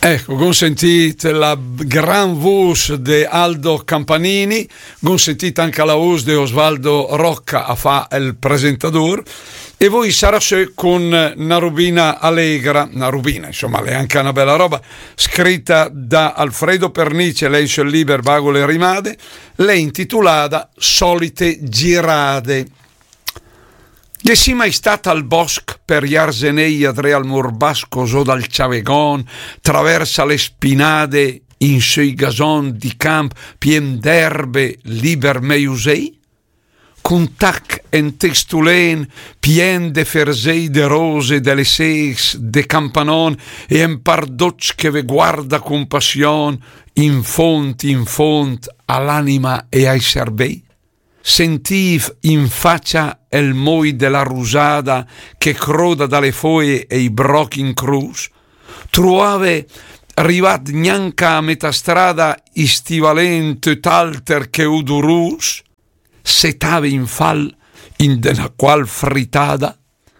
Ecco, consentite la gran voce de Aldo Campanini, consentite anche la voce di Osvaldo Rocca a fa il presentatore, e voi sarà con una rubina allegra, una rubina, insomma, è anche una bella roba, scritta da Alfredo Pernice, lei sul liber Bagole Rimade, lei intitolata Solite girade. Gli si mai stata al bosco per gli arsenei adre al morbasco so dal Ciavegon, traversa le spinade in sui gason di camp pien d'erbe liber meiusei? Con tac en textulen pien de fersei de rose delle seis de campanon e en pardoc che ve guarda con passion in font all'anima e ai serbei? Sentiv in faccia el moi della rusada che croda dalle foie e i brochi in cruz? Truave arrivat gnanca a metà strada istivalente talter che udurus? Setave in fall in della qual fritada?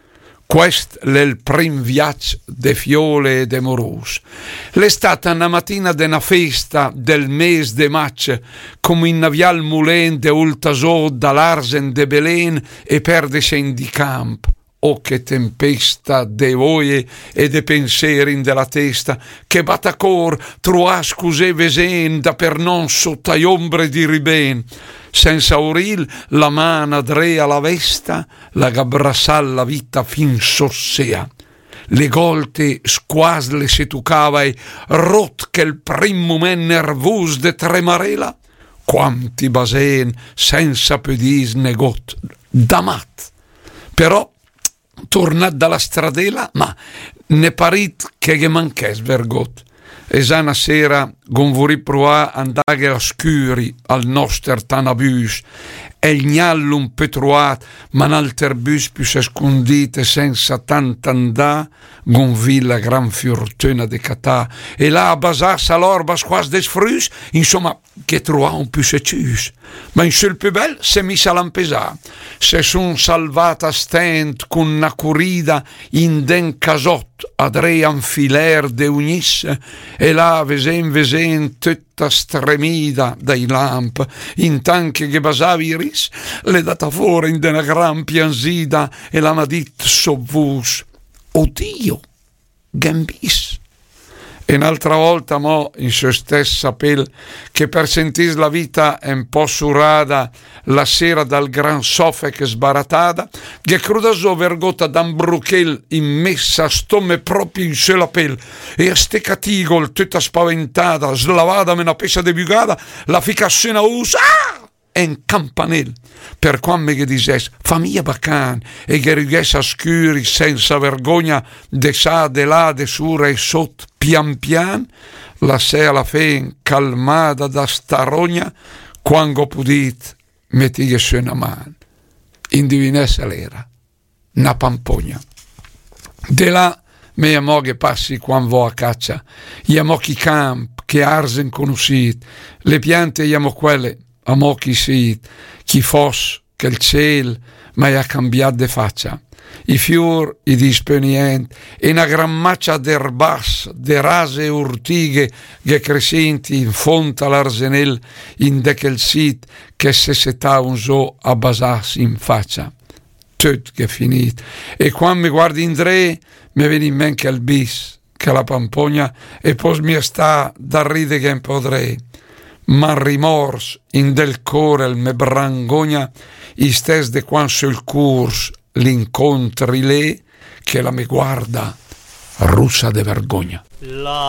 Quest l'el prim viaggio de fiole e de morus. L'è stata una mattina de una festa del mes de mac, come in navial mulen de ultasò dall'arsen de Belen e perdese in di camp. Oh, che tempesta de voie e de pensieri della testa, che batacor trua scuse vesen da per non sotto ombre di riben. Senza uril la mana drea la vesta, la gabrassal la vita fin sossea. Le golte squasle se tucava e rot che il prim moment nervus de tremarela, quanti basen senza pedis negot damat. Però tornat dalla stradela, ma ne parit che ghe manches vergot. Esana sera gonvori proa andaghe a scuri al noster tanabus e il gnallum petruat ma n'alter bus più scondite senza tant'andà gonvì la gran fiortuna de catà e là a basassa l'orba squas des frus insomma che trua un più secus ma in sul più bel se mi sa lampesà se son salvata stent con una curida in den casot adrei anfiler de unis e là vesen tutta stremida dai lamp in tanche che basavi ris le data fuori in dena gran piansida e la madit sovvus oddio gambis e un'altra volta mo in se stessa pel che per sentis la vita un po' surada la sera dal gran sofec sbaratada che crudaso vergota d'ambruchel in messa stomme proprio in se la pel e a ste catigol tutta spaventata slavada me una pesa de bugada la ficassena us en campanel per quamme che dises famiglia bacan e che righes a scuri senza vergogna de sa de là de sura e sot pian pian la se alla fen calmada da starogna quando pudit metighe su una man indivinessa l'era una pampogna de là mia moghe passi quan vo a caccia iamo chi camp che arsen conoscit le piante iamo quelle a mo chi sit, chi fos che il ciel mai ha cambiato de faccia, i fior, i dispenient, e una gran maccia d'erbas, de rase urtighe che crescenti in fonte all'arsenel in de quel sit che se setà un so a basas in faccia. Tut che finit. E quando mi guardi in dre, mi viene in mente che il bis, che la pampogna, e poi mi sta da ride che un po' drei. Ma rimors in del core il me brangogna istes de quan sul curs l'incontri lei che la me guarda russa de vergogna.